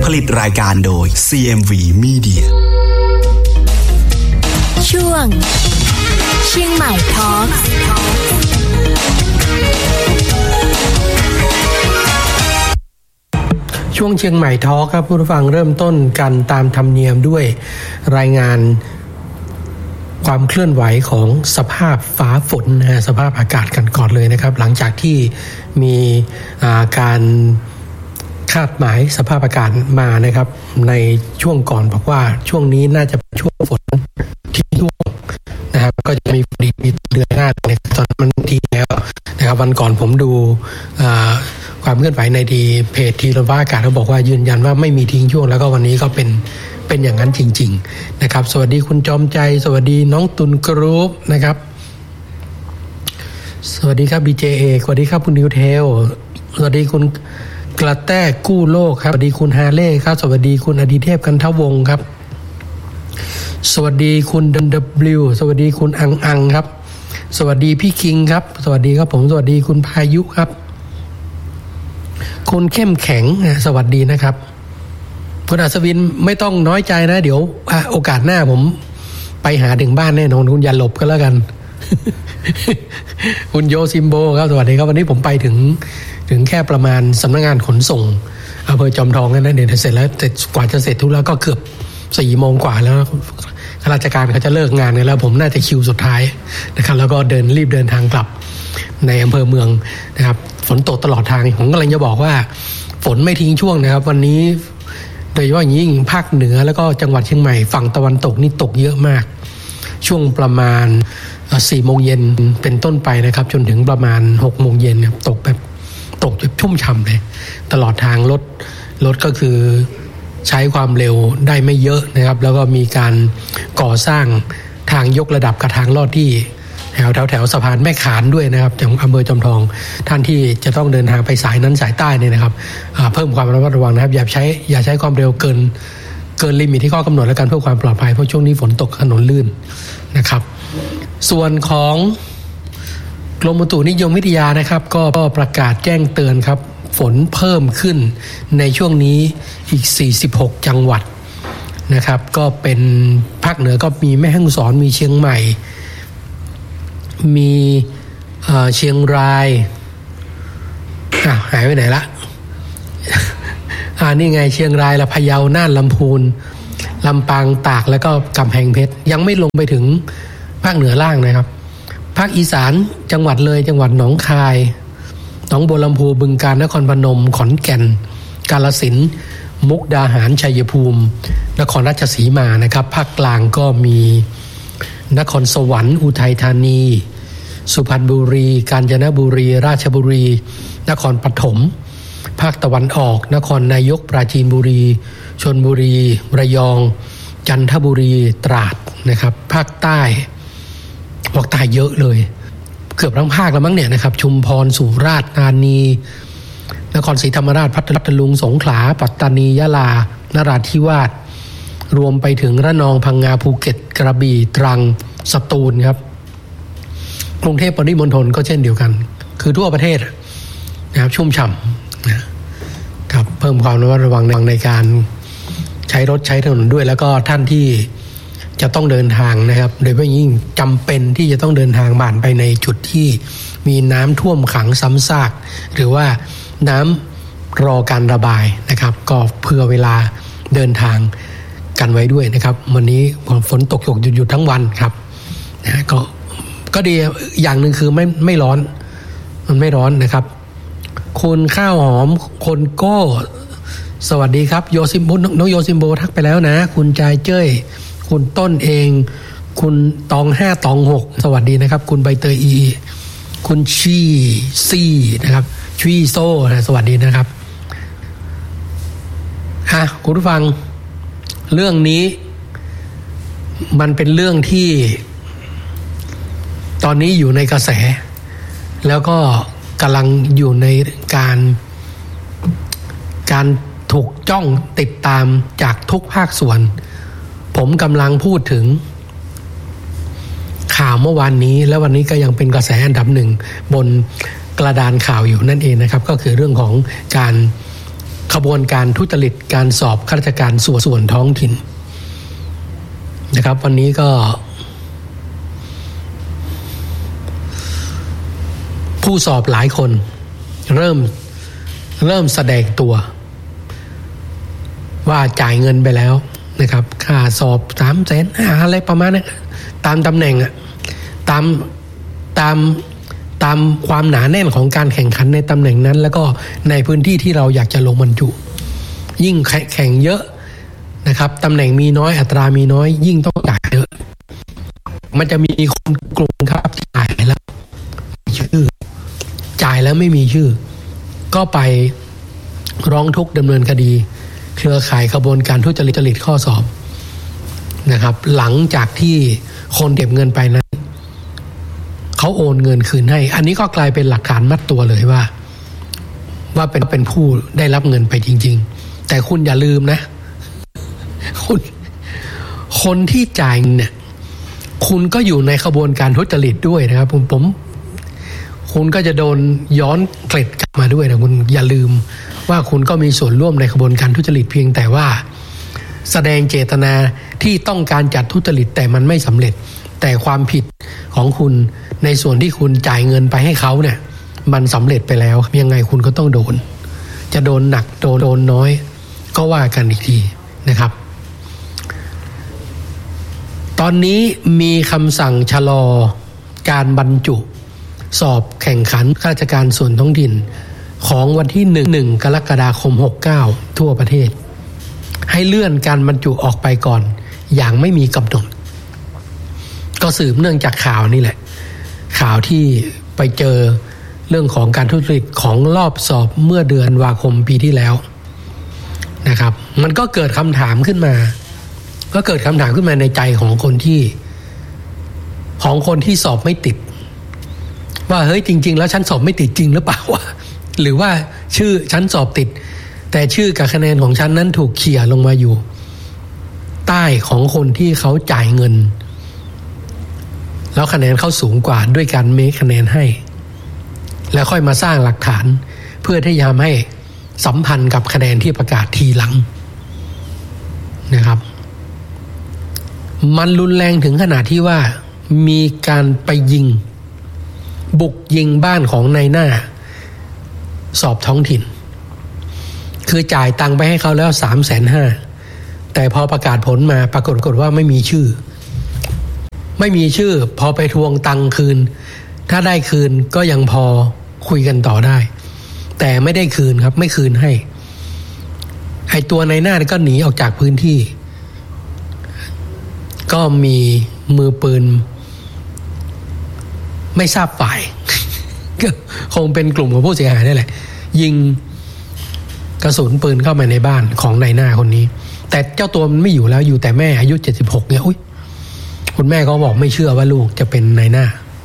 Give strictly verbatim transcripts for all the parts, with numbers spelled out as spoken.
ลิตรายการโดย ซี เอ็ม วี Media ช่วงเชียงใหม่ทอล์คช่วงเชียงใหม่ทอล์คครับผู้ฟังเริ่มต้นกันตามธรรมเนียมด้วยรายงานความเคลื่อนไหวของสภาพฟ้าฝนนะฮะสภาพอากาศกันก่อนเลยนะครับหลังจากที่มีการคาดหมายสภาพอากาศมานะครับในช่วงก่อนบอกว่าช่วงนี้น่าจะเป็นช่วงฝนที่ร่วงนะครับก็จะมีฝนอีกเดือนหน้าในตอนมันทีแล้วนะครับวันก่อนผมดูความเคลื่อนไหวในดีเพจทีรฟ้าอากาศเขาบอกว่ายืนยันว่าไม่มีทิ้งช่วงแล้วก็วันนี้ก็เป็นเป็นอย่างนั้นจริงๆนะครับสวัสดีคุณจอมใจสวัสดีน้องตุลกรุ๊ปนะครับสวัสดีครับ บี เจ เอ สวัสดีครับคุณนิวเทลสวัสดีคุณกระแต้กู้โลกครับสวัสดีคุณฮาเล่ครับสวัสดีคุณอดิเทพกันทวงศ์ครับสวัสดีคุณ ดับเบิลยู สวัสดีคุณอังอังครับสวัสดีพี่คิงครับสวัสดีครับผมสวัสดีคุณพายุครับคุณเข้มแข็งสวัสดีนะครับคุณอัศวินไม่ต้องน้อยใจนะเดี๋ยวโอกาสหน้าผมไปหาถึงบ้านแน่นอนคุณอย่าหลบก็แล้วกัน คุณโยซิมโบครับสวัสดีครับวันนี้ผมไปถึงถึงแค่ประมาณสำนักงานขนส่งอำเภอจอมทองนั่นเดี๋ยวเสร็จแล้วเสร็จกว่าจะเสร็จทุกแล้วก็เกือบสี่โมงกว่าแล้วข้าราชการเขาจะเลิกงานกันแล้วผมน่าจะคิวสุดท้ายนะครับแล้วก็เดินรีบเดินทางกลับในอำเภอเมืองนะครับฝนตกตลอดทางผมกำลังจะบอกว่าฝนไม่ทิ้งช่วงนะครับวันนี้โดยเฉพาะอย่างยิ่งภาคเหนือแล้วก็จังหวัดเชียงใหม่ฝั่งตะวันตกนี่ตกเยอะมากช่วงประมาณสี่โมงเย็นเป็นต้นไปนะครับจนถึงประมาณหกโมงเย็นตกแบบตกแบบชุ่มฉ่ำเลยตลอดทางรถรถก็คือใช้ความเร็วได้ไม่เยอะนะครับแล้วก็มีการก่อสร้างทางยกระดับกับทางลอดที่แถวแถวแถวสะพานแม่ขานด้วยนะครับจากอำเภอจอมทองท่านที่จะต้องเดินทางไปสายนั้นสายใต้เนี่ยนะครับเพิ่มความระมัดระวังนะครับอย่าใช้อย่าใช้ความเร็วเกินเกินลิมิตที่ข้อกำหนดและการเพื่อความปลอดภัยเพราะช่วงนี้ฝนตกถนนลื่นนะครับส่วนของกรมอุตุนิยมวิทยานะครับก็ประกาศแจ้งเตือนครับฝนเพิ่มขึ้นในช่วงนี้อีกสี่สิบหกจังหวัดนะครับก็เป็นภาคเหนือก็มีแม่ฮ่องสอนมีเชียงใหม่มีเชียงรายอ้าวหายไปไหนละอ่านี่ไงเชียงรายละพะเยาน่านลำพูนลำปางตากแล้วก็กำแพงเพชรยังไม่ลงไปถึงภาคเหนือล่างนะครับภาคอีสานจังหวัดเลยจังหวัดหนองคายหนองบัวลำพูบึงกาฬนครพนมขอนแก่นกาฬสินธุ์มุกดาหารชัยภูมินครราชสีมานะครับภาคกลางก็มีนครสวรรค์อุทัยธานีสุพรรณบุรีกาญจนบุรีราชบุรีนครปฐมภาคตะวันออกนครนายกปราจีนบุรีชลบุรีระยองจันทบุรีตราดนะครับภาคใต้ภาคใต้เยอะเลยเกือบทั้งภาคแล้วมั้งเนี่ยนะครับชุมพรสุราษฎร์ธานีนครศรีธรรมราชพัทลุงสงขลาปัตตานียะลานราธิวาสรวมไปถึงระนองพังงาภูเก็ตกระบี่ตรังสตูลครับกรุงเทพปริมณฑลก็เช่นเดียวกันคือทั่วประเทศนะครับชุ่มฉ่ำนะครับเพิ่มความระมัดระวังในการใช้รถใช้ถนนด้วยแล้วก็ท่านที่จะต้องเดินทางนะครับโดยเฉพาะยิ่งจำเป็นที่จะต้องเดินทางผ่านไปในจุดที่มีน้ำท่วมขังซ้ำซากหรือว่าน้ำรอการระบายนะครับก็เผื่อเวลาเดินทางกันไว้ด้วยนะครับวันนี้ฝนตกหยกหยุดๆทั้งวันครับนะก็ก็ดีอย่างหนึ่งคือไม่ไม่ร้อนมันไม่ร้อนนะครับคุณข้าวหอมคนโก้สวัสดีครับโยซิมโบน้องโยซิมโบทักไปแล้วนะคุณจายเจ้ยคุณต้นเองคุณตองห้าตองหกสวัสดีนะครับคุณใบเตยอีคุณชีซี่นะครับชีโซ่นะสวัสดีนะครับอ่ะคุณผู้ฟังเรื่องนี้มันเป็นเรื่องที่ตอนนี้อยู่ในกระแสแล้วก็กำลังอยู่ในการการถูกจ้องติดตามจากทุกภาคส่วนผมกำลังพูดถึงข่าวเมื่อวานนี้และวันนี้ก็ยังเป็นกระแสอันดับหนึ่งบนกระดานข่าวอยู่นั่นเองนะครับก็คือเรื่องของการขบวนการทุจริตการสอบข้าราชการส่วนส่วนท้องถิ่นนะครับวันนี้ก็ผู้สอบหลายคนเริ่มเริ่มแสดงตัวว่าจ่ายเงินไปแล้วนะครับค่าสอบสามแสนอะไรประมาณนั้นตามตำแหน่งอะตามตามตามความหนาแน่นของการแข่งขันในตำแหน่งนั้นแล้วก็ในพื้นที่ที่เราอยากจะลงบรรจุยิ่งแข่งเยอะนะครับตำแหน่งมีน้อยอัตรามีน้อยยิ่งต้องจ่ายเยอะมันจะมีคนกลุ่มครับจ่ายแล้วชื่อจ่ายแล้วไม่มีชื่อก็ไปร้องทุกข์ดำเนินคดีเครือข่ายขบวนการทุจริตจริตข้อสอบนะครับหลังจากที่คนเก็บเงินไปนั้นเขาโอนเงินคืนให้อันนี้ก็กลายเป็นหลักฐานมัดตัวเลยว่าว่าเป็นเป็นผู้ได้รับเงินไปจริงๆแต่คุณอย่าลืมนะคุณคนที่จ่ายเนี่ยคุณก็อยู่ในขบวนการทุจริตด้วยนะครับผมผมคุณก็จะโดนย้อนเกล็ดกลับมาด้วยนะคุณอย่าลืมว่าคุณก็มีส่วนร่วมในขบวนการทุจริตเพียงแต่ว่าแสดงเจตนาที่ต้องการจัดทุจริตแต่มันไม่สำเร็จแต่ความผิดของคุณในส่วนที่คุณจ่ายเงินไปให้เขาเนี่ยมันสำเร็จไปแล้วยังไงคุณก็ต้องโดนจะโดนหนักโดนโดนน้อยก็ว่ากันอีกทีนะครับตอนนี้มีคำสั่งชะลอการบรรจุสอบแข่งขันข้าราชการส่วนท้องถิ่นของวันที่หนึ่งกรกฎาคมหกสิบเก้าทั่วประเทศให้เลื่อนการบรรจุออกไปก่อนอย่างไม่มีกำหนดก็สืบเนื่องจากข่าวนี่แหละข่าวที่ไปเจอเรื่องของการทุจริตของรอบสอบเมื่อเดือนธันวาคมปีที่แล้วนะครับมันก็เกิดคำถามขึ้นมาก็เกิดคำถามขึ้นมาในใจของคนที่ของคนที่สอบไม่ติดว่าเฮ้ยจริงๆแล้วฉันสอบไม่ติดจริงหรือเปล่าวะหรือว่าชื่อฉันสอบติดแต่ชื่อกับคะแนนของฉันนั้นถูกเขี่ยลงมาอยู่ใต้ของคนที่เขาจ่ายเงินแล้วคะแนนเขาสูงกว่าด้วยการเมคคะแนนให้แล้วค่อยมาสร้างหลักฐานเพื่อที่จะทำให้สัมพันธ์กับคะแนนที่ประกาศทีหลังนะครับมันรุนแรงถึงขนาดที่ว่ามีการไปยิงบุกยิงบ้านของนายหน้าสอบท้องถิ่นคือจ่ายตังค์ไปให้เขาแล้วสามแสนห้าแต่พอประกาศผลมาปรากฏว่าไม่มีชื่อไม่มีชื่อพอไปทวงตังค์คืนถ้าได้คืนก็ยังพอคุยกันต่อได้แต่ไม่ได้คืนครับไม่คืนให้ไอ้ตัวนายหน้าก็หนีออกจากพื้นที่ก็มีมือปืนไม่ทราบฝ่าย ก็คงเป็นกลุ่มของผู้เสียหายนี่แหละยิงกระสุนปืนเข้ามาในบ้านของนายหน้าคนนี้แต่เจ้าตัวมันไม่อยู่แล้วอยู่แต่แม่อายุเจ็ดสิบหกเนี่ยอุ๊ยคุณแม่ก็บอกไม่เชื่อว่าลูกจะเป็นนายหน้า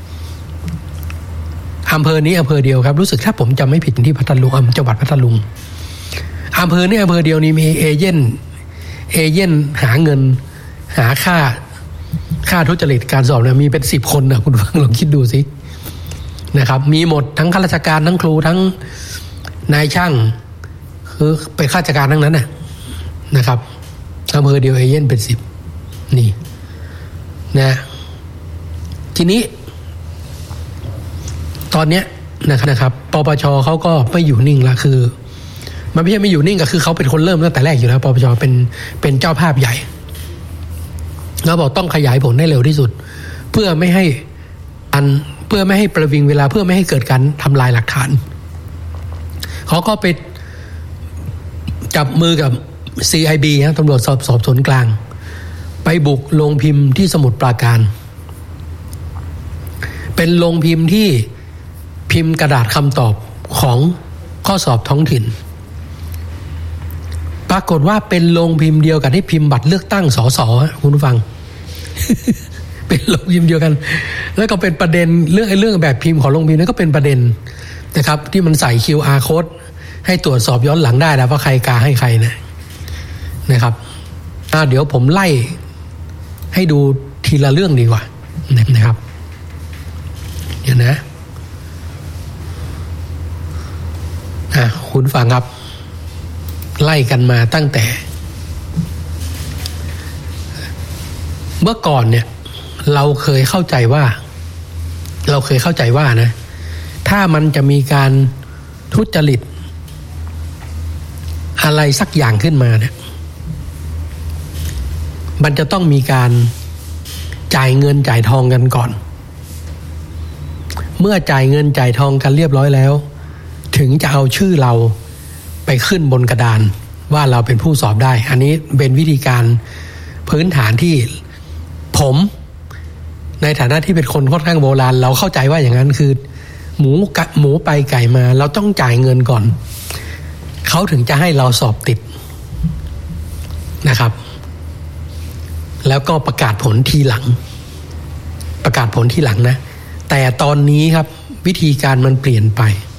อำเภอนี้อำเภอเดียวครับรู้สึกถ้าผมจำไม่ผิดที่พัทลุงจังหวัดพัทลุงอำเภอนี้อำเภอเดียวนี้มีเอเย่นเอเย่นหาเงินหาค่าค่าทุจริตการสอบเนี่ยมีเป็นสิบคนนะคุณฟังลองคิดดูสินะครับมีหมดทั้งข้าราชการทั้งครูทั้งนายช่างคือเป็นข้าราชการทั้งนั้นน่ะนะครับอำเภอเดียวเอเย่นเป็นสิบนี่นะทีนี้ตอนเนี้ยนะครับปปชเขาก็ไม่อยู่นิ่งละคือมันไม่ใช่ไม่อยู่นิ่งก็คือเขาเป็นคนเริ่มตั้งแต่แรกอยู่แล้วปปชเป็นเป็นเจ้าภาพใหญ่แล้วบอกต้องขยายผลให้เร็วที่สุดเพื่อไม่ให้อันเพื่อไม่ให้ประวิงเวลาเพื่อไม่ให้เกิดการทำลายหลักฐานเขาก็ไปจับมือกับ ซี ไอ บี นะตำรวจสอบสอบสวนกลางไปบุกโรงพิมพ์ที่สมุทรปราการเป็นโรงพิมพ์ที่พิมพ์กระดาษคำตอบของข้อสอบท้องถิ่นปรากฏว่าเป็นโรงพิมพ์เดียวกันที่พิมพ์บัตรเลือกตั้งสสคุณผู้ฟัง เป็นโรงพิมพ์เดียวกันแล้วก็เป็นประเด็นเรื่องไอ้เรื่องแบบพิมพ์ของโรงพิมพ์นั้นก็เป็นประเด็นนะครับที่มันใส่ คิว อาร์ code ให้ตรวจสอบย้อนหลังได้แล้วว่าใครกาให้ใครนะนะครับเดี๋ยวผมไล่ให้ดูทีละเรื่องดีกว่านะครับเดี๋ยวนะอ่ะคุณฟังครับไล่กันมาตั้งแต่เมื่อก่อนเนี่ยเราเคยเข้าใจว่าเราเคยเข้าใจว่านะถ้ามันจะมีการทุจริตอะไรสักอย่างขึ้นมาเนี่ยมันจะต้องมีการจ่ายเงินจ่ายทองกันก่อนเมื่อจ่ายเงินจ่ายทองกันเรียบร้อยแล้วถึงจะเอาชื่อเราไปขึ้นบนกระดานว่าเราเป็นผู้สอบได้อันนี้เป็นวิธีการพื้นฐานที่ผมในฐานะที่เป็นคนค่อนข้างโบราณเราเข้าใจว่าอย่างนั้นคือหมูกะหมูไปไก่มาเราต้องจ่ายเงินก่อนเขาถึงจะให้เราสอบติดนะครับแล้วก็ประกาศผลทีหลังประกาศผลทีหลังนะแต่ตอนนี้ครับวิธีการมันเปลี่ยนไป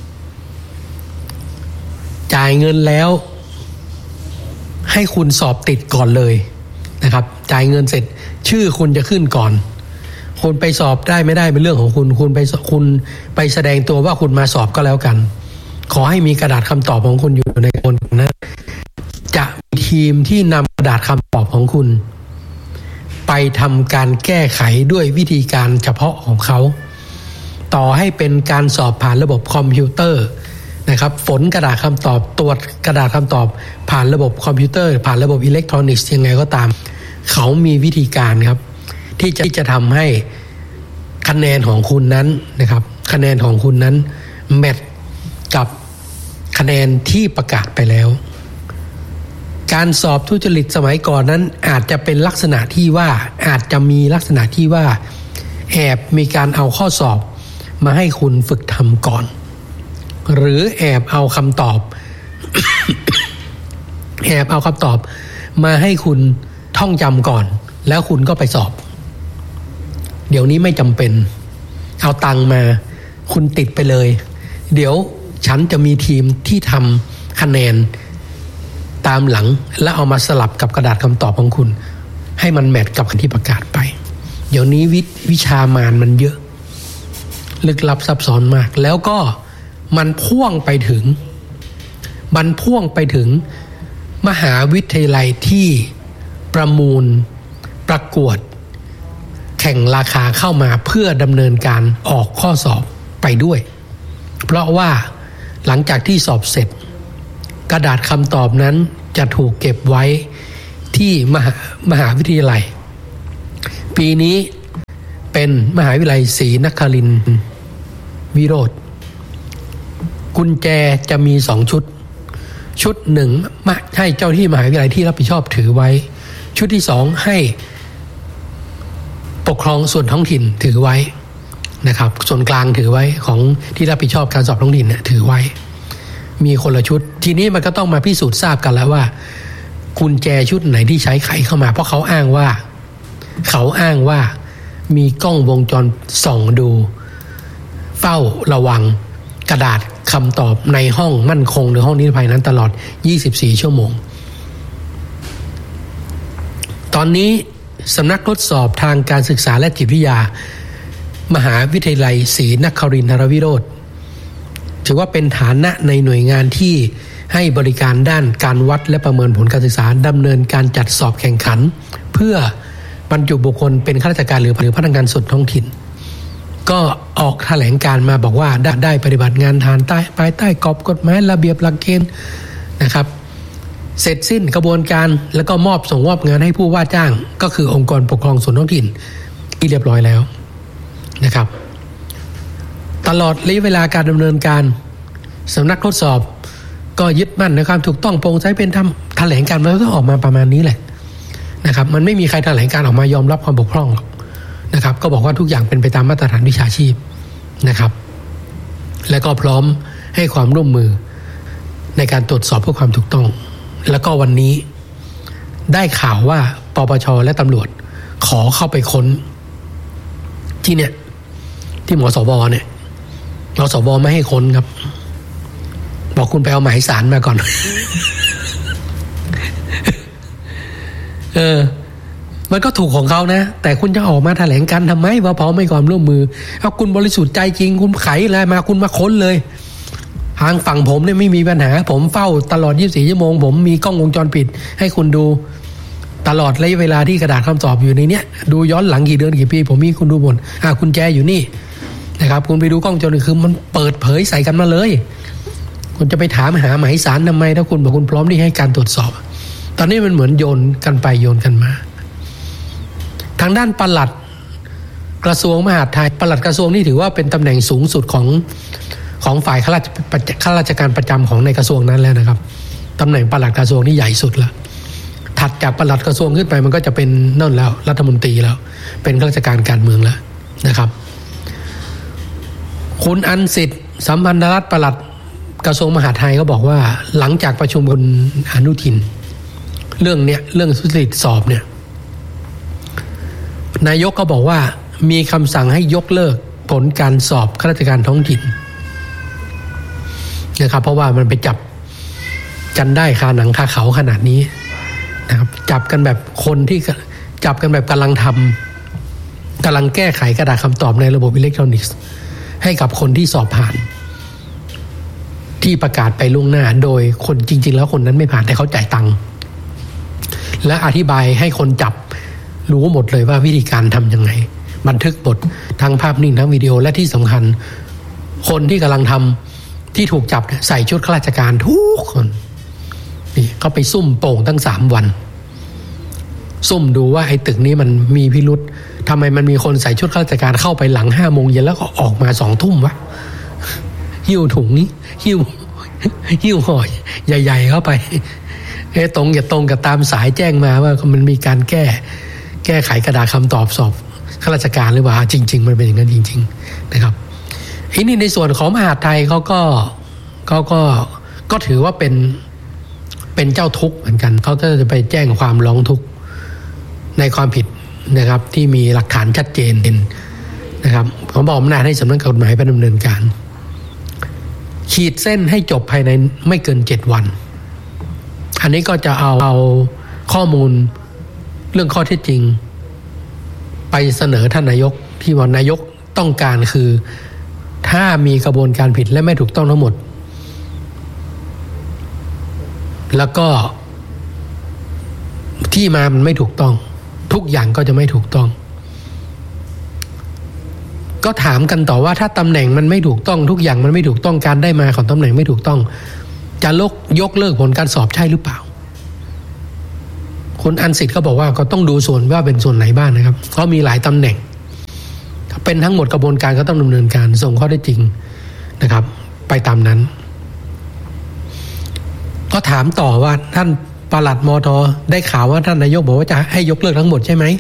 จ่ายเงินแล้วให้คุณสอบติดก่อนเลยนะครับจ่ายเงินเสร็จชื่อคุณจะขึ้นก่อนคุณไปสอบได้ไม่ได้เป็นเรื่องของคุณคุณไปคุณไปแสดงตัวว่าคุณมาสอบก็แล้วกันขอให้มีกระดาษคำตอบของคุณอยู่ในคนนั้นจะมีทีมที่นำกระดาษคำตอบของคุณไปทำการแก้ไขด้วยวิธีการเฉพาะของเขาต่อให้เป็นการสอบผ่านระบบคอมพิวเตอร์นะครับฝนกระดาษคำตอบตรวจกระดาษคำตอบผ่านระบบคอมพิวเตอร์ผ่านระบบอิเล็กทรอนิกส์ยังไงก็ตามเขามีวิธีการครับที่จะที่จะทำให้คะแนนของคุณนั้นนะครับคะแนนของคุณนั้นแมทกับคะแนนที่ประกาศไปแล้วการสอบทุจริตสมัยก่อนนั้นอาจจะเป็นลักษณะที่ว่าอาจจะมีลักษณะที่ว่าแอบมีการเอาข้อสอบมาให้คุณฝึกทำก่อนหรือแอบเอาคำตอบ แอบเอาคำตอบมาให้คุณท่องจำก่อนแล้วคุณก็ไปสอบเดี๋ยวนี้ไม่จำเป็นเอาตังค์มาคุณติดไปเลยเดี๋ยวฉันจะมีทีมที่ทำคะแนนตามหลังแล้วเอามาสลับกับกระดาษคำตอบของคุณให้มันแมทกับที่ประกาศไปเดี๋ยวนี้วิวิชามารมันเยอะลึกลับซับซ้อนมากแล้วก็มันพ่วงไปถึงมันพ่วงไปถึงมหาวิทยาลัยที่ประมูลประกวดแข่งราคาเข้ามาเพื่อดำเนินการออกข้อสอบไปด้วยเพราะว่าหลังจากที่สอบเสร็จกระดาษคำตอบนั้นจะถูกเก็บไว้ที่มหามหาวิทยาลัยปีนี้เป็นมหาวิทยาลัยศรีนครินทร์วิโรธกุญแจจะมีสองชุดชุดหนึ่งมาให้เจ้าที่มหาวิทยาลัยที่รับผิดชอบถือไว้ชุดที่สองให้ปกครองส่วนท้องถิ่นถือไว้นะครับส่วนกลางถือไว้ของที่รับผิดชอบการสอบท้องถิ่นเนี่ยถือไว้มีคนละชุดทีนี้มันก็ต้องมาพิสูจน์ทราบกันแล้วว่ากุญแจชุดไหนที่ใช้ไขเข้ามาเพราะเขาอ้างว่าเขาอ้างว่ามีกล้องวงจรส่องดูเฝ้าระวังกระดาษคำตอบในห้องมั่นคงในห้องนิรภัยนั้นตลอดยี่สิบสี่ชั่วโมงตอนนี้สำนักทดสอบทางการศึกษาและจิตวิทยามหาวิทยาลัยศรีนครินทรวิโรธถือว่าเป็นฐานะในหน่วยงานที่ให้บริการด้านการวัดและประเมินผลการศึกษาดำเนินการจัดสอบแข่งขันเพื่อบรรจุบุคคลเป็นข้าราชการหรือพนักงานส่วนท้องถิ่นก็ออกแถลงการมาบอกว่าได้ได้ปฏิบัติงานฐานใต้ภายใต้กรอบกฎหมายระเบียบหลักเกณฑ์นะครับเสร็จสิ้นกระบวนการแล้วก็มอบส่งมอบงานให้ผู้ว่าจ้างก็คือองค์กรปกครองส่วนท้องถิ่นที่เรียบร้อยแล้วนะครับตลอดระยะเวลาการดำเนินการสำนักทดสอบก็ยึดมั่นในความถูกต้องโปร่งใสเป็นธรรมแถลงการมันก็ออกมาประมาณนี้แหละนะครับมันไม่มีใครแถลงการออกมายอมรับความบกพร่องหรอกนะครับก็บอกว่าทุกอย่างเป็นไปตามมาตรฐานวิชาชีพนะครับและก็พร้อมให้ความร่วมมือในการตรวจสอบเพื่อความถูกต้องแล้วก็วันนี้ได้ข่าวว่าปปช.และตำรวจขอเข้าไปค้นที่เนี่ยที่หมอสวเนี่ยหมอสวไม่ให้ค้นครับบอกคุณไปเอาหมายสารมาก่อน เออมันก็ถูกของเขานะแต่คุณจะออกมาแถลงการทำไมว่าพร้อมให้ความร่วมมือเอาคุณบริสุทธิ์ใจจริงคุณไขอะไรมาคุณมาค้นเลยทางฝั่งผมเนี่ยไม่มีปัญหาผมเฝ้าตลอดยี่สิบสี่ชั่วโมงผมมีกล้องวงจรปิดให้คุณดูตลอดระยะเวลาที่กระดาษคำตอบอยู่ในเนี้ยดูย้อนหลังกี่เดือนกี่ปีผมมีคุณดูหมดอ่ะคุณแจอยู่นี่นะครับคุณไปดูกล้องวงจรปิดคือมันเปิดเผยใส่กันมาเลยคุณจะไปถามหาหมายสารทำไมถ้าคุณบอกคุณพร้อมที่ให้การตรวจสอบตอนนี้มันเหมือนโยนกันไปโยนกันมาทางด้านปลัดกระทรวงมหาดไทยปลัดกระทรวงนี่ถือว่าเป็นตำแหน่งสูงสุดของของฝ่ายข้าราชข้าราชการประจำของในกระทรวงนั้นแล้วนะครับตำแหน่งปลัดกระทรวงนี่ใหญ่สุดละถัดจากปลัดกระทรวงขึ้นไปมันก็จะเป็นนั่นแล้วรัฐมนตรีแล้วเป็นข้าราชการการเมืองแล้วนะครับคุณอันสิทธิ์สัมพันธรัตน์ปลัดกระทรวงมหาดไทยก็บอกว่าหลังจากประชุมคุณอนุทินเรื่องเนี้ยเรื่องทุจริตสอบเนี่ยนายกก็บอกว่ามีคำสั่งให้ยกเลิกผลการสอบข้าราชการท้องถิ่นนะครับเพราะว่ามันไปจับกันได้คาหนังคาเขาขนาดนี้นะครับจับกันแบบคนที่จับกันแบบกำลังทำกำลังแก้ไขกระดาษคำตอบในระบบอิเล็กทรอนิกส์ให้กับคนที่สอบผ่านที่ประกาศไปล่วงหน้าโดยคนจริงๆแล้วคนนั้นไม่ผ่านแต่เขาจ่ายตังค์และอธิบายให้คนจับรู้หมดเลยว่าวิธีการทำยังไงบันทึกบททั้งภาพนิ่งทั้งวิดีโอและที่สำคัญคนที่กำลังทำที่ถูกจับใส่ชุดข้าราชการทุกคนนี่เขาไปซุ่มโป่งตั้งสามวันซุ่มดูว่าไอ้ตึกนี้มันมีพิรุษทำไมมันมีคนใส่ชุดข้าราชการเข้าไปหลังห้าโมงเย็นแล้วก็ออกมาสองทุ่มวะหิ้วถุงหิ้วหิ้วห่อใหญ่ๆเข้าไปเอ๊ะตรงอย่าตรงกับตามสายแจ้งมาว่ามันมีการแก้แก้ไขกระดาษคำตอบสอบข้าราชการหรือเปล่าจริงๆมันเป็นอย่างนั้นจริงๆนะครับทีนี้ในส่วนของมหาดไทยเขาก็เขาก็ก็ถือว่าเป็นเป็นเจ้าทุกข์เหมือนกันเขาก็จะไปแจ้งความร้องทุกข์ในความผิดนะครับที่มีหลักฐานชัดเจนนะครับเขาบอกอำนาจให้สำนักกฎหมายไปดำเนินการขีดเส้นให้จบภายในไม่เกินเจ็ดวันอันนี้ก็จะเอาเอาข้อมูลเรื่องข้อเท็จจริงไปเสนอท่านนายกที่ว่านายกต้องการคือถ้ามีกระบวนการผิดและไม่ถูกต้องทั้งหมดแล้วก็ที่มามันไม่ถูกต้องทุกอย่างก็จะไม่ถูกต้องก็ถามกันต่อว่าถ้าตำแหน่งมันไม่ถูกต้องทุกอย่างมันไม่ถูกต้องการได้มาของตำแหน่งไม่ถูกต้องจะลกยกเลิกผลการสอบใช่หรือเปล่าคุณอันสิทธิ์ก็บอกว่าก็ต้องดูส่วนว่าเป็นส่วนไหนบ้างนะครับเพราะมีหลายตำแหน่งถ้าเป็นทั้งหมดกระบวนการก็ต้องดำเนินการส่งข้อเท็จจริงนะครับไปตามนั้นก็ถามต่อว่าท่านปลัดมท.ได้ข่าวว่าท่านนายกบอกว่าจะให้ยกเลิกทั้งหมดใช่ไหม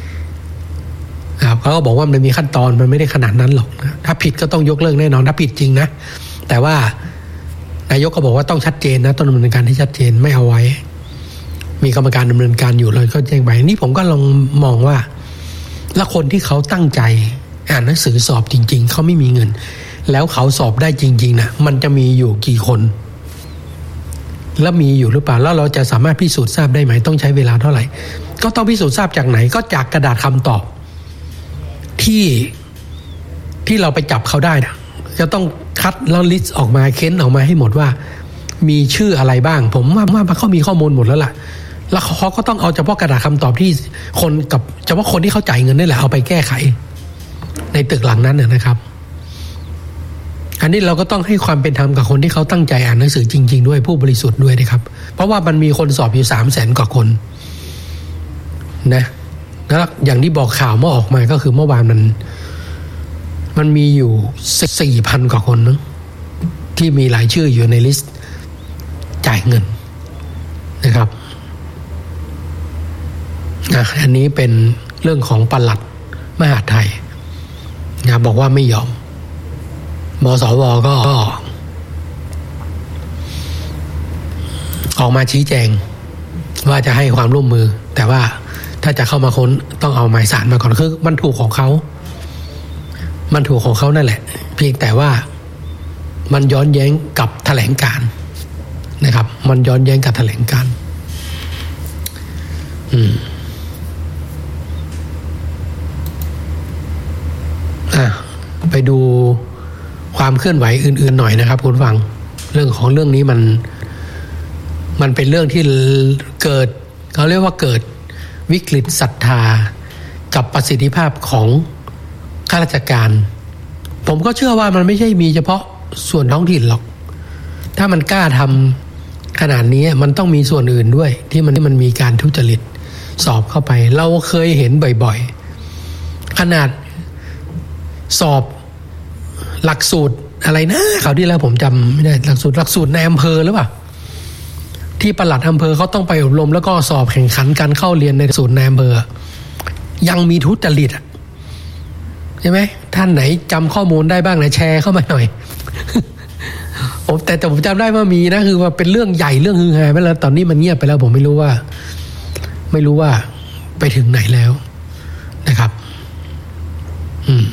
ครับเขาก็บอกว่ามันมีขั้นตอนมันไม่ได้ขนาดนั้นหรอกนะถ้าผิดก็ต้องยกเลิกแน่นอนถ้าผิดจริงนะแต่ว่านายกก็บอกว่าต้องชัดเจนนะต้องดำเนินการที่ชัดเจนไม่เอาไว้มีกรรมการดำเนินการอยู่เลยก็แจ้งไปนี่ผมก็ลองมองว่าแล้วคนที่เขาตั้งใจอ่านหนังสือสอบจริงๆเขาไม่มีเงินแล้วเขาสอบได้จริงๆนะมันจะมีอยู่กี่คนแล้วมีอยู่หรือเปล่าแล้วเราจะสามารถพิสูจน์ทราบได้ไหมต้องใช้เวลาเท่าไหร่ก็ต้องพิสูจน์ทราบจากไหนก็จากกระดาษคำตอบที่ที่เราไปจับเขาได้นะจะต้องคัดแล้วลิสต์ออกมาเค้นออกมาให้หมดว่ามีชื่ออะไรบ้างผมว่าว่าเขามีข้อมูลหมดแล้วล่ะแล้วเขาก็ต้องเอาเฉพาะกระดาษคำตอบที่คนกับเฉพาะคนที่เขาจ่ายเงินนี่แหละเอาไปแก้ไขในตึกหลังนั้นนะครับอันนี้เราก็ต้องให้ความเป็นธรรมกับคนที่เขาตั้งใจอ่านหนังสือจริงๆด้วยผู้บริสุทธิ์ด้วยนะครับเพราะว่ามันมีคนสอบอยู่สามแสนกว่าคนนะแล้วอย่างที่บอกข่าวเมื่อออกมาก็คือเมื่อวานมันมันมีอยู่สี่พันกว่าคนนะที่มีหลายชื่ออยู่ในลิสต์จ่ายเงินนะครับนะอันนี้เป็นเรื่องของปลัดมหาดไทยนะบอกว่าไม่ยอมมสวก็ออกมาชี้แจงว่าจะให้ความร่วมมือแต่ว่าถ้าจะเข้ามาค้นต้องเอาหมายสารมาก่อนคือมันถูกของเขามันถูกของเขานั่นแหละเพียงแต่ว่ามันย้อนแย้งกับแถลงการณ์นะครับมันย้อนแย้งกับแถลงการณ์อืมอ่ะไปดูความเคลื่อนไหวอื่นๆหน่อยนะครับคุณฟังเรื่องของเรื่องนี้มันมันเป็นเรื่องที่เกิดเขาเรียกว่าเกิดวิกฤตศรัทธากับประสิทธิภาพของข้าราชการผมก็เชื่อว่ามันไม่ใช่มีเฉพาะส่วนท้องถิ่นหรอกถ้ามันกล้าทำขนาดนี้มันต้องมีส่วนอื่นด้วยที่มันที่มันมีการทุจริตสอบเข้าไปเราเคยเห็นบ่อยๆขนาดสอบหลักสูตรอะไรนะคราวที่แล้วผมจำไม่ได้หลักสูตรหลักสูตรในอำเภอหรือเปล่าที่ปลัดอำเภอเขาต้องไปอบรมแล้วก็สอบแข่งขันการเข้าเรียนในสูตรในอำเภอยังมีทุจริตใช่ไหมท่านไหนจำข้อมูลได้บ้างนะแชร์เข้ามาหน่อย ผมแต่แต่ผมจำได้ว่ามีนะคือว่าเป็นเรื่องใหญ่เรื่องฮือฮาไปแล้วตอนนี้มันเงียบไปแล้วผมไม่รู้ว่าไม่รู้ว่าไปถึงไหนแล้วนะครับอืม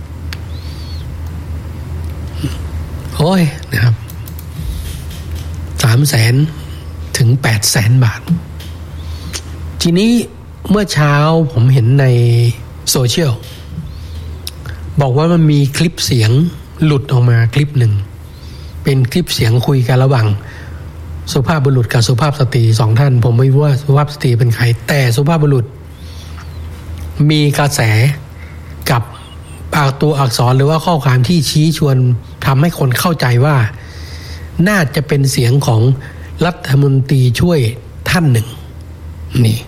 โอ้ยนะครับสามแสนถึงแปดแสนบาททีนี้เมื่อเช้าผมเห็นในโซเชียลบอกว่ามันมีคลิปเสียงหลุดออกมาคลิปหนึ่งเป็นคลิปเสียงคุยกันระหว่างสุภาพบุรุษกับสุภาพสตรีสองท่านผมไม่รู้ว่าสุภาพสตรีเป็นใครแต่สุภาพบุรุษมีกระแสกับตัวอักษรหรือว่าข้อความที่ชี้ชวนทำให้คนเข้าใจว่าน่าจะเป็นเสียงของรัฐมนตรีช่วยท่านหนึ่งนี่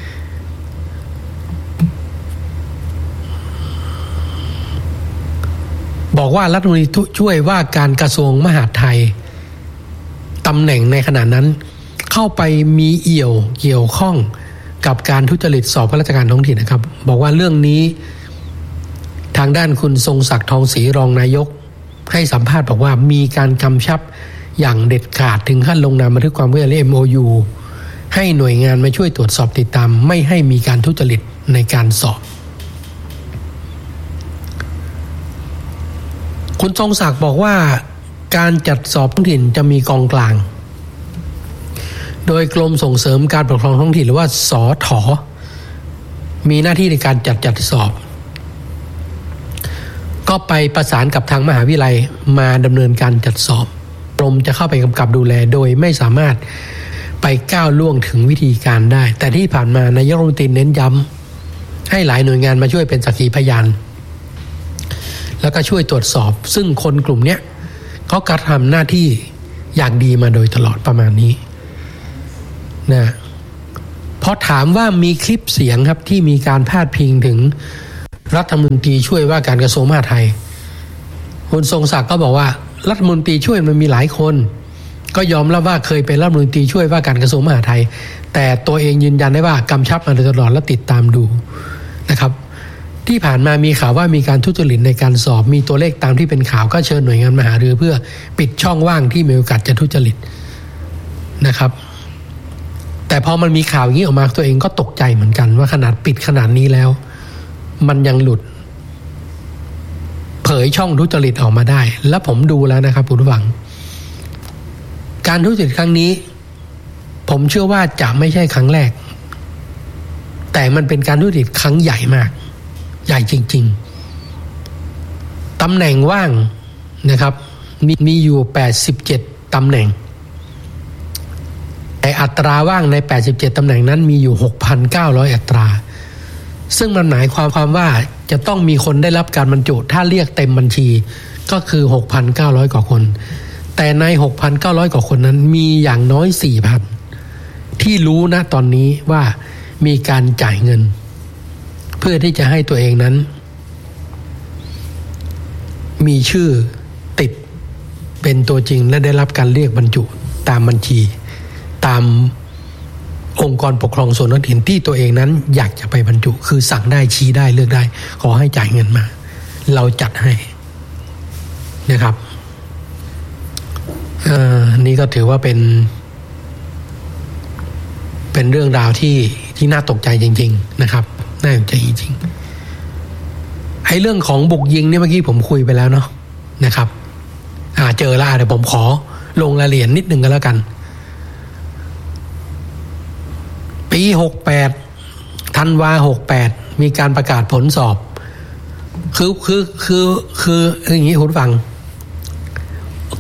บอกว่ารัฐมนตรีช่วยว่าการกระทรวงมหาดไทยตำแหน่งในขณะนั้นเข้าไปมีเอี่ยวเกี่ยวข้องกับการทุจริตสอบข้าราชการท้องถิ่นนะครับบอกว่าเรื่องนี้ทางด้านคุณทรงศักดิ์ทองศรีรองนายกให้สัมภาษณ์บอกว่ามีการกำชับอย่างเด็ดขาดถึงขั้นลงนามบันทึกความเข้าใจ เอ็ม โอ ยู ให้หน่วยงานมาช่วยตรวจสอบติดตามไม่ให้มีการทุจริตในการสอบคุณทรงศักดิ์บอกว่าการจัดสอบท้องถิ่นจะมีกองกลางโดยกรมส่งเสริมการปกครองท้องถิ่นหรือว่าสท.มีหน้าที่ในการจัดจัดสอบก็ไปประสานกับทางมหาวิทยาลัยมาดำเนินการจัดสอบกรมจะเข้าไปกำกับดูแลโดยไม่สามารถไปก้าวล่วงถึงวิธีการได้แต่ที่ผ่านมานายกรัฐมนตรีเน้นย้ำให้หลายหน่วยงานมาช่วยเป็นสักขีพยานแล้วก็ช่วยตรวจสอบซึ่งคนกลุ่มนี้เขากระทำหน้าที่อย่างดีมาโดยตลอดประมาณนี้นะพอถามว่ามีคลิปเสียงครับที่มีการพาดพิงถึงรัฐมนตรีช่วยว่าการกระทรวงมหาดไทยคุณทรงศักดิ์ก็บอกว่ารัฐมนตรีช่วยมันมีหลายคนก็ยอมรับว่าเคยเป็นรัฐมนตรีช่วยว่าการกระทรวงมหาดไทยแต่ตัวเองยืนยันได้ว่ากำชับมาโดยตลอดและติดตามดูนะครับที่ผ่านมามีข่าวว่ามีการทุจริตในการสอบมีตัวเลขตามที่เป็นข่าวก็เชิญหน่วยงานมาหารือเพื่อปิดช่องว่างที่มีโอกาสจะทุจริตนะครับแต่พอมันมีข่าวอย่างนี้ออกมาตัวเองก็ตกใจเหมือนกันว่าขนาดปิดขนาดนี้แล้วมันยังหลุดเผยช่องทุจริตออกมาได้และผมดูแล้วนะครับผู้ฟังการทุจริตครั้งนี้ผมเชื่อว่าจะไม่ใช่ครั้งแรกแต่มันเป็นการทุจริตครั้งใหญ่มากใหญ่จริงๆตำแหน่งว่างนะครับมีมีอยู่แปดสิบเจ็ดตำแหน่งแต่อัตราว่างในแปดสิบเจ็ดตำแหน่งนั้นมีอยู่ หกพันเก้าร้อย อัตราซึ่งมันหมายความความว่าจะต้องมีคนได้รับการบรรจุถ้าเรียกเต็มบัญชีก็คือ หกพันเก้าร้อย กว่าคนแต่ใน หกพันเก้าร้อย กว่าคนนั้นมีอย่างน้อย สี่พัน ที่รู้นะตอนนี้ว่ามีการจ่ายเงินเพื่อที่จะให้ตัวเองนั้นมีชื่อติดเป็นตัวจริงและได้รับการเรียกบรรจุตามบัญชีตามองค์กรปกครองส่วนท้องถิ่นที่ตัวเองนั้นอยากจะไปบรรจุคือสั่งได้ชี้ได้เลือกได้ขอให้จ่ายเงินมาเราจัดให้นะครับเอ่อนี่ก็ถือว่าเป็นเป็นเรื่องราวที่ที่น่าตกใจจริงๆนะครับน่าตกใจจริงๆไอ้เรื่องของบุกยิงเนี่ยเมื่อกี้ผมคุยไปแล้วเนาะนะครับอ่าเจอแล้วเดี๋ยวผมขอลงรายละเอียดนิดนึงกันแล้วกันปีหกแปดธันวาหกแปดมีการประกาศผลสอบคือคือคือคืออย่างนี้คุณฟัง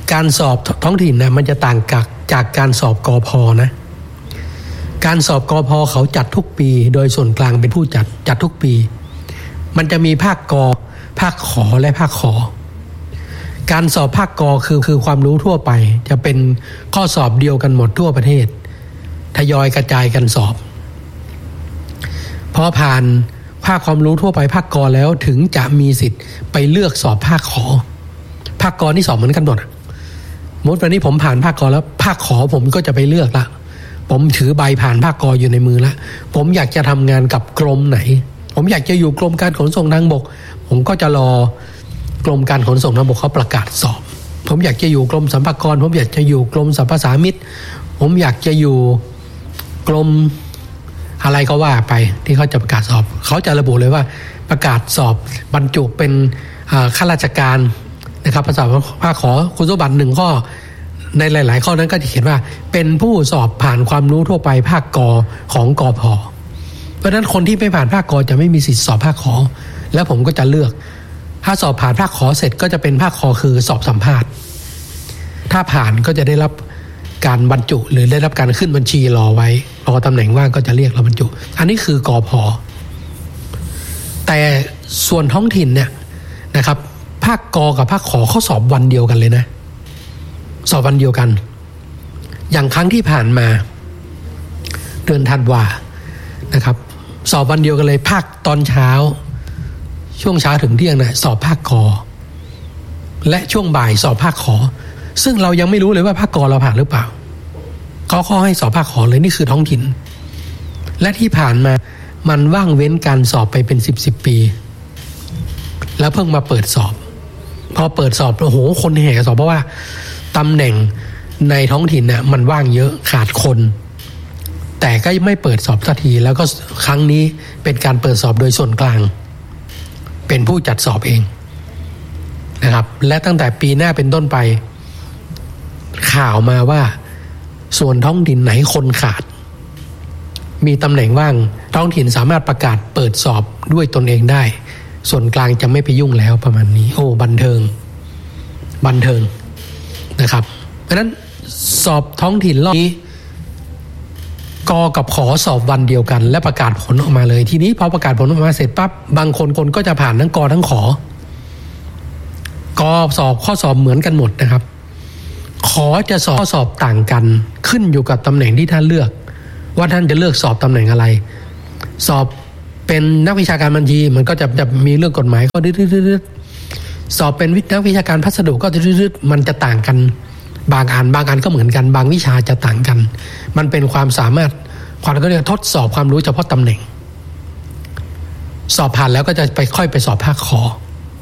การสอบท้องถิ่นนะมันจะต่างจากจากการสอบกพ.นะการสอบกพ.เขาจัดทุกปีโดยส่วนกลางเป็นผู้จัดจัดทุกปีมันจะมีภาคกภาคขอและภาคขอการสอบภาคกคือคือความรู้ทั่วไปจะเป็นข้อสอบเดียวกันหมดทั่วประเทศทยอยกระจายกันสอบพอผ่านภาคความรู้ทั่วไปภาคกแล้วถึงจะมีสิทธิ์ไปเลือกสอบภาคขอภาคกนี่สอบเหมือนกันหมดสมมติวันนี้ผมผ่านภาคกแล้วภาคขอผมก็จะไปเลือกละผมถือใบผ่านภาคกอยู่ในมือละผมอยากจะทำงานกับกรมไหนผมอยากจะอยู่กรมการขนส่งทางบกผมก็จะรอกรมการขนส่งทางบกเขาประกาศสอบผมอยากจะอยู่กรมสรรพากรผมอยากจะอยู่กรมสรรพสามิตผมอยากจะอยู่กรมอะไรก็ว่าไปที่เขาจะประกาศสอบเขาจะระบุเลยว่าประกาศสอบบรรจุเป็นข้าราชการนะครับภาษาภาคขอคุณสมบัติหนึ่งข้อในหลายๆข้อนั้นก็จะเขียนว่าเป็นผู้สอบผ่านความรู้ทั่วไปภาคกของกพ.เพราะฉะนั้นคนที่ไม่ผ่านภาคกจะไม่มีสิทธิสอบภาคขอแล้วผมก็จะเลือกถ้าสอบผ่านภาคขอเสร็จก็จะเป็นภาคขอคือสอบสัมภาษณ์ถ้าผ่านก็จะได้รับการบรรจุหรือได้รับการขึ้นบัญชีรอไว้รอตำแหน่งว่างก็จะเรียกเราบรรจุอันนี้คือกพ.แต่ส่วนท้องถิ่นเนี่ยนะครับภาคกกับภาคขอเขาสอบวันเดียวกันเลยนะสอบวันเดียวกันอย่างครั้งที่ผ่านมาเดือนธันวานะครับสอบวันเดียวกันเลยภาคตอนเช้าช่วงเช้าถึงเที่ยงนะสอบภาคกและช่วงบ่ายสอบภาคขอซึ่งเรายังไม่รู้เลยว่าภาคกเราผ่านหรือเปล่าเขาขอให้สอบภาคขอเลยนี่คือท้องถิ่นและที่ผ่านมามันว่างเว้นการสอบไปเป็นสิบสิบปีแล้วเพิ่งมาเปิดสอบพอเปิดสอบโอ้โหคนแห่สอบเพราะว่าตำแหน่งในท้องถิ่นเนี่ยมันว่างเยอะขาดคนแต่ก็ไม่เปิดสอบสักทีแล้วก็ครั้งนี้เป็นการเปิดสอบโดยส่วนกลางเป็นผู้จัดสอบเองนะครับและตั้งแต่ปีหน้าเป็นต้นไปข่าวมาว่าส่วนท้องถิ่นไหนคนขาดมีตำแหน่งว่างท้องถิ่นสามารถประกาศเปิดสอบด้วยตนเองได้ส่วนกลางจะไม่ไปยุ่งแล้วประมาณนี้โอ้บันเทิงบันเทิงนะครับเพราะฉะนั้นสอบท้องถิ่นรอบนี้กกับขอสอบวันเดียวกันและประกาศผลออกมาเลยทีนี้พอประกาศผลออกมาเสร็จปั๊บบางคนคนก็จะผ่านทั้งกทั้งขอกสอบข้อสอบเหมือนกันหมดนะครับขอจะสอบข้อสอบต่างกันขึ้นอยู่กับตำแหน่งที่ท่านเลือกว่าท่านจะเลือกสอบตำแหน่งอะไรสอบเป็นนักวิชาการบัญชีมันก็จะจะมีเรื่องกฎหมายก็ดื้อๆสอบเป็นนักวิชาการพัสดุก็ดื้อๆมันจะต่างกันบางอันบางอันก็เหมือนกันบางวิชาจะต่างกันมันเป็นความสามารถความก็เรียกทดสอบความรู้เฉพาะตำแหน่งสอบผ่านแล้วก็จะไปค่อยไปสอบภาคขอ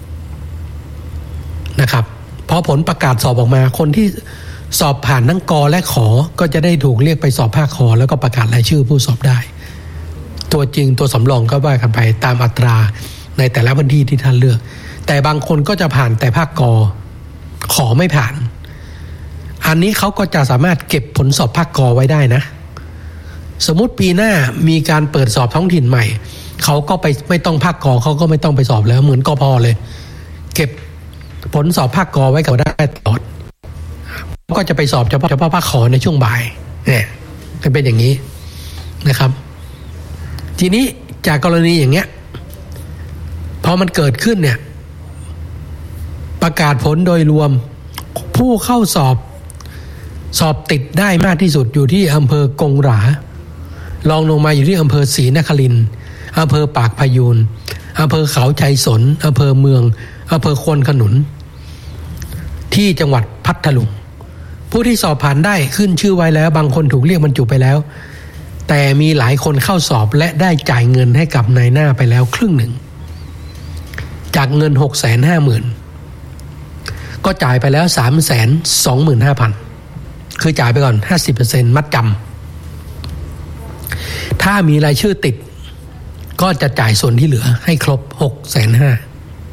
นะครับพอผลประกาศสอบออกมาคนที่สอบผ่านทั้งกและขอก็จะได้ถูกเรียกไปสอบภาคขอแล้วก็ประกาศรายชื่อผู้สอบได้ตัวจริงตัวสำรองก็ว่ากันไปตามอัตราในแต่ละพื้นที่ที่ท่านเลือกแต่บางคนก็จะผ่านแต่ภาคกขอไม่ผ่านอันนี้เขาก็จะสามารถเก็บผลสอบภาคกไว้ได้นะสมมุติปีหน้ามีการเปิดสอบท้องถิ่นใหม่เขาก็ไปไม่ต้องภาคกเขาก็ไม่ต้องไปสอบแล้วเหมือนกพ.เลยเก็บผลสอบภาคกไว้กับได้ตลอดก็จะไปสอบเฉพาะเฉพาะภาคขอในช่วงบ่ายเนี่ยเป็นอย่างนี้นะครับทีนี้จากกรณีอย่างเงี้ยพอมันเกิดขึ้นเนี่ยประกาศผลโดยรวมผู้เข้าสอบสอบติดได้มากที่สุดอยู่ที่อำเภอกงหรารองลงมาอยู่ที่อำเภอศรีนครินทร์อำเภอปากพยูนอำเภอเขาชัยสนอำเภอเมืองอำเภอควนขนุนที่จังหวัดพัทลุงผู้ที่สอบผ่านได้ขึ้นชื่อไว้แล้วบางคนถูกเรียกบรรจุไปแล้วแต่มีหลายคนเข้าสอบและได้จ่ายเงินให้กับนายหน้าไปแล้วครึ่งหนึ่งจากเงิน หกแสนห้าหมื่น ก็จ่ายไปแล้ว สามแสนสองหมื่นห้าพัน คือจ่ายไปก่อน ห้าสิบเปอร์เซ็นต์ มัดจำถ้ามีรายชื่อติดก็จะจ่ายส่วนที่เหลือให้ครบ หกแสนห้าหมื่น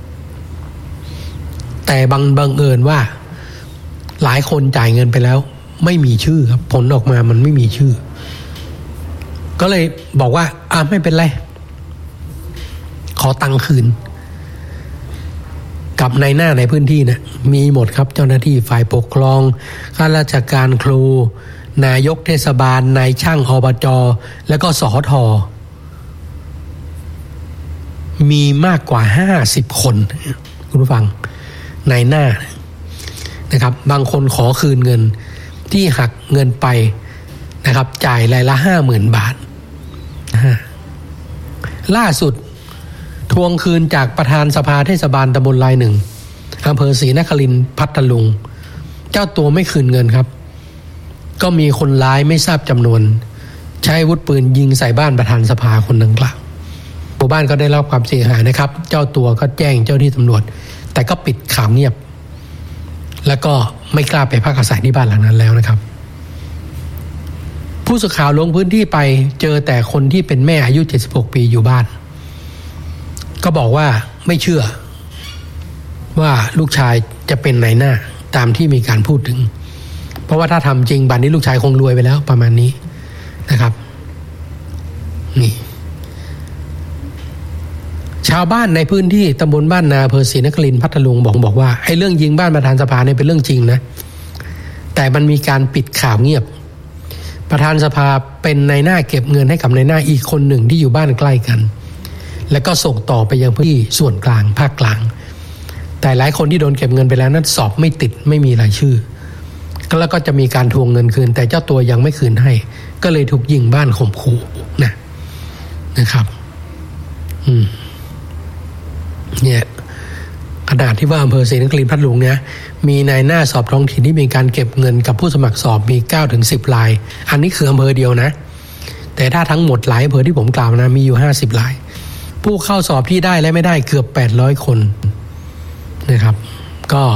แต่บังบังเอิญว่าหลายคนจ่ายเงินไปแล้วไม่มีชื่อครับผลออกมามันไม่มีชื่อก็เลยบอกว่าอ่ะไม่เป็นไรขอตังค์คืนกับนายหน้าในพื้นที่นะมีหมดครับเจ้าหน้าที่ฝ่ายปกครองข้าราชการครูนายกเทศบาลนายช่างอบจแล้วก็สหทมีมากกว่าห้าสิบคนคุณผู้ฟังนายหน้านะครับบางคนขอคืนเงินที่หักเงินไปนะครับจ่ายรายละ ห้าหมื่น บาทล่าสุดทวงคืนจากประธานสภาเทศบาลตำบลรายหนึ่งอำเภอศรีนครินทร์พัทลุงเจ้าตัวไม่คืนเงินครับก็มีคนร้ายไม่ทราบจำนวนใช้อาวุธปืนยิงใส่บ้านประธานสภาคนดังกล่าวหมู่บ้านก็ได้รับความเสียหายนะครับเจ้าตัวก็แจ้งเจ้าที่ตำรวจแต่ก็ปิดข่าวเงียบแล้วก็ไม่กล้าไปพักอาศัยที่บ้านหลังนั้นแล้วนะครับผู้สื่อข่าวลงพื้นที่ไปเจอแต่คนที่เป็นแม่อายุเจ็ดสิบหกปีอยู่บ้านก็บอกว่าไม่เชื่อว่าลูกชายจะเป็นนายหน้าตามที่มีการพูดถึงเพราะว่าถ้าทำจริงบัดนี้ลูกชายคงรวยไปแล้วประมาณนี้นะครับนี่ชาวบ้านในพื้นที่ตำบลบ้านนาอำเภอศรีนครินทร์พัทลุงบอกบอกว่าไอ้เรื่องยิงบ้านประธานสภาเนี่ยเป็นเรื่องจริงนะแต่มันมีการปิดข่าวเงียบประธานสภาเป็นนายหน้าเก็บเงินให้กับนายหน้าอีกคนหนึ่งที่อยู่บ้านใกล้กันแล้วก็ส่งต่อไปยังพื้นที่ส่วนกลางภาคกลางแต่หลายคนที่โดนเก็บเงินไปแล้วนั้นสอบไม่ติดไม่มีรายชื่อแล้วก็จะมีการทวงเงินคืนแต่เจ้าตัวยังไม่คืนให้ก็เลยถูกยิงบ้านข่มขู่นะนะครับอืมเนี่ยขนาดที่ว่าอำเภอศรีนครินทร์พัทลุงเนี่ยมีนายหน้าสอบท้องถิ่นที่มีการเก็บเงินกับผู้สมัครสอบมี เก้าถึงสิบ รายอันนี้คืออำเภอเดียวนะแต่ถ้าทั้งหมดหลายอำเภอที่ผมกล่าวนะมีอยู่ห้าสิบรายผู้เข้าสอบที่ได้และไม่ได้เกือบแปดร้อยคนนะครับก็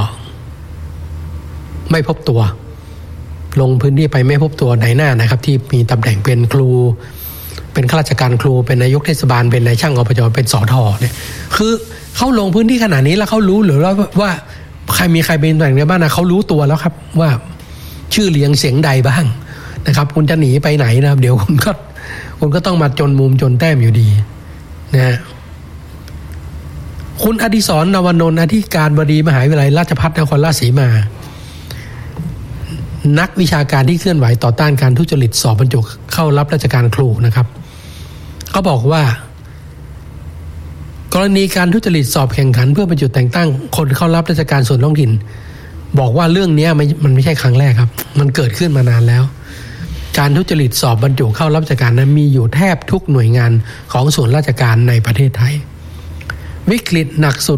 ไม่พบตัวลงพื้นที่ไปไม่พบตัวนายหน้านะครับที่มีตำแหน่งเป็นครูเป็นข้าราชการครูเป็นนายกเทศบาลเป็นนายช่างอบจเป็นสทเนี่ยคือเขาลงพื้นที่ขนาดนี้แล้วเขารู้หรือว่าว่าใครมีใครเป็นตำแหน่งในบ้านนะเขารู้ตัวแล้วครับว่าชื่อเรียงเสียงใดบ้างนะครับคุณจะหนีไปไหนนะครับเดี๋ยวคุณก็คุณก็ต้องมาจนมุมจนแต้มอยู่ดีนะคุณอดิศร นวนนท์อธิการบดีมหาวิทยาลัยราชภัฏนครราชสีมานักวิชาการที่เคลื่อนไหวต่อต้านการทุจริตสอบบรรจุเข้ารับราชการครูนะครับเขาบอกว่ากรณีการทุจริตสอบแข่งขันเพื่อบรรจุแต่งตั้งคนเข้ารับราชการส่วนท้องถิ่นบอกว่าเรื่องนี้มันไม่ใช่ครั้งแรกครับมันเกิดขึ้นมานานแล้วการทุจริตสอบบรรจุเข้ารับราชการนั้นมีอยู่แทบทุกหน่วยงานของส่วนราชการในประเทศไทยวิกฤตหนักสุด